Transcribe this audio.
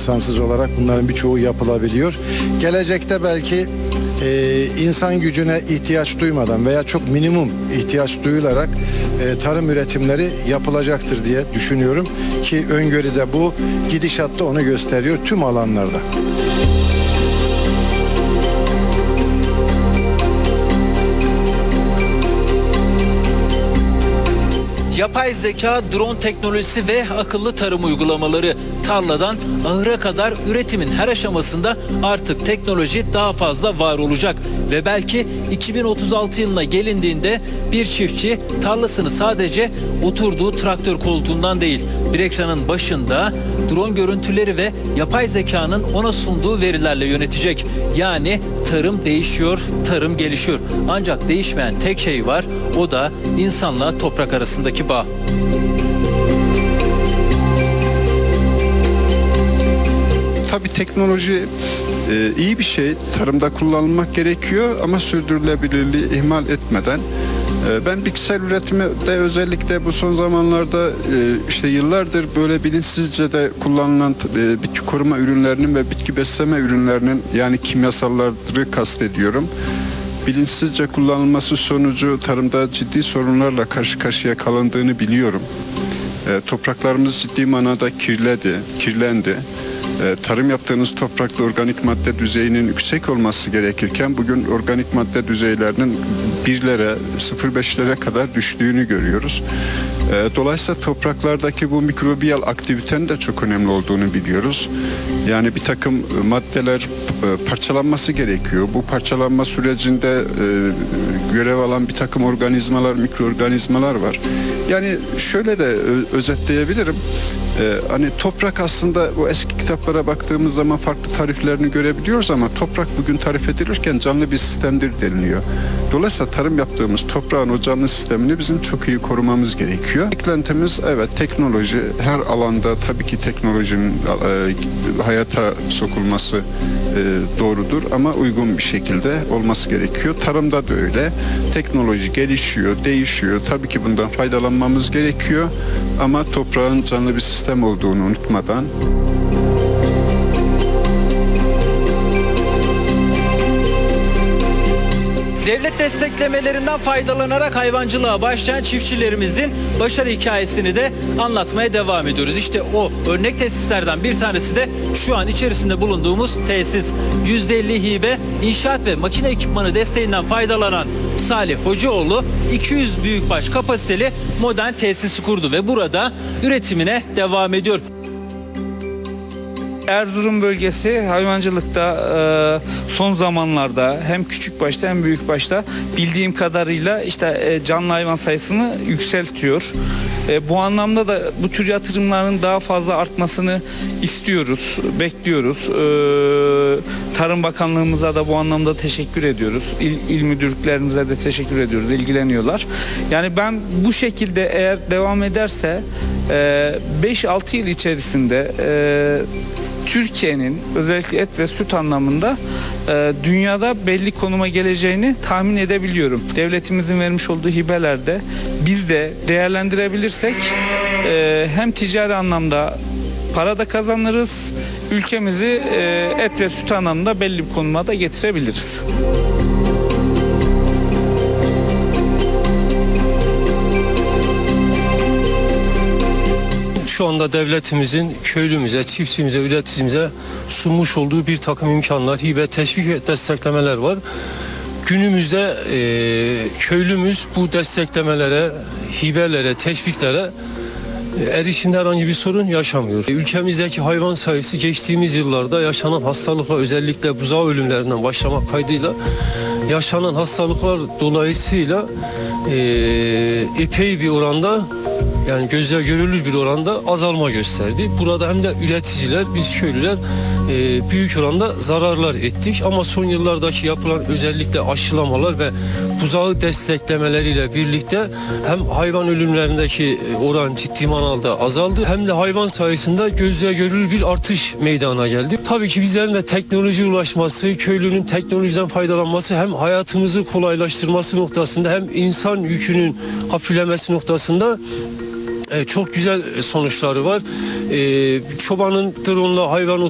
insansız olarak bunların birçoğu yapılabiliyor. Gelecekte belki insan gücüne ihtiyaç duymadan veya çok minimum ihtiyaç duyularak tarım üretimleri yapılacaktır diye düşünüyorum ki öngörüde bu, gidişatta onu gösteriyor tüm alanlarda. Yapay zeka, drone teknolojisi ve akıllı tarım uygulamaları, tarladan ahıra kadar üretimin her aşamasında artık teknoloji daha fazla var olacak. Ve belki 2036 yılına gelindiğinde bir çiftçi tarlasını sadece oturduğu traktör koltuğundan değil, bir ekranın başında drone görüntüleri ve yapay zekanın ona sunduğu verilerle yönetecek. Yani tarım değişiyor, tarım gelişiyor. Ancak değişmeyen tek şey var, o da insanla toprak arasındaki bağ. Tabii teknoloji iyi bir şey. Tarımda kullanılmak gerekiyor ama sürdürülebilirliği ihmal etmeden. Ben bitkisel üretimde özellikle bu son zamanlarda işte yıllardır böyle bilinçsizce de kullanılan bitki koruma ürünlerinin ve bitki besleme ürünlerinin, yani kimyasalları kastediyorum, bilinçsizce kullanılması sonucu tarımda ciddi sorunlarla karşı karşıya kalındığını biliyorum. Topraklarımız ciddi manada kirlendi. Tarım yaptığınız toprakta organik madde düzeyinin yüksek olması gerekirken bugün organik madde düzeylerinin 1'lere, 0,5'lere kadar düştüğünü görüyoruz. Dolayısıyla topraklardaki bu mikrobiyal aktivitenin de çok önemli olduğunu biliyoruz. Yani bir takım maddeler parçalanması gerekiyor. Bu parçalanma sürecinde görev alan bir takım organizmalar, mikroorganizmalar var. Yani şöyle de özetleyebilirim. Hani toprak aslında o eski kitaplara baktığımız zaman farklı tariflerini görebiliyoruz ama toprak bugün tarif edilirken canlı bir sistemdir deniliyor. Dolayısıyla tarım yaptığımız toprağın o canlı sistemini bizim çok iyi korumamız gerekiyor. Beklentimiz evet teknoloji, her alanda tabii ki teknolojinin hayata sokulması doğrudur ama uygun bir şekilde olması gerekiyor. Tarımda da öyle. Teknoloji gelişiyor, değişiyor. Tabii ki bundan faydalanmamız gerekiyor ama toprağın canlı bir sistem olduğunu unutmadan. Devlet desteklemelerinden faydalanarak hayvancılığa başlayan çiftçilerimizin başarı hikayesini de anlatmaya devam ediyoruz. İşte o örnek tesislerden bir tanesi de şu an içerisinde bulunduğumuz tesis. %50 hibe, inşaat ve makine ekipmanı desteğinden faydalanan Salih Hocaoğlu 200 büyükbaş kapasiteli modern tesisi kurdu ve burada üretimine devam ediyor. Erzurum bölgesi hayvancılıkta son zamanlarda hem küçük başta hem büyük başta bildiğim kadarıyla işte canlı hayvan sayısını yükseltiyor. Bu anlamda da bu tür yatırımların daha fazla artmasını istiyoruz, bekliyoruz. Tarım Bakanlığımıza da bu anlamda teşekkür ediyoruz. İl müdürlüklerimize de teşekkür ediyoruz, ilgileniyorlar. Yani ben bu şekilde eğer devam ederse 5-6 yıl içerisinde Türkiye'nin özellikle et ve süt anlamında dünyada belli konuma geleceğini tahmin edebiliyorum. Devletimizin vermiş olduğu hibelerde biz de değerlendirebilirsek hem ticari anlamda para da kazanırız, ülkemizi et ve süt anlamında belli bir konuma da getirebiliriz. Şu anda devletimizin köylümüze, çiftçimize, üreticimize sunmuş olduğu bir takım imkanlar, hibe, teşvik ve desteklemeler var. Günümüzde köylümüz bu desteklemelere, hibelere, teşviklere erişimde herhangi bir sorun yaşamıyor. Ülkemizdeki hayvan sayısı geçtiğimiz yıllarda yaşanan hastalıklar, özellikle buzağı ölümlerinden başlamak kaydıyla yaşanan hastalıklar dolayısıyla epey bir oranda, yani gözle görülür bir oranda azalma gösterdi. Burada hem de üreticiler, biz köylüler büyük oranda zararlar ettik. Ama son yıllardaki yapılan özellikle aşılamalar ve buzağı desteklemeleriyle birlikte hem hayvan ölümlerindeki oran ciddi manada azaldı, hem de hayvan sayısında gözle görülür bir artış meydana geldi. Tabii ki bizlerin de teknolojiye ulaşması, köylünün teknolojiden faydalanması hem hayatımızı kolaylaştırması noktasında hem insan yükünün hafiflemesi noktasında çok güzel sonuçları var. Çobanın drone'la hayvan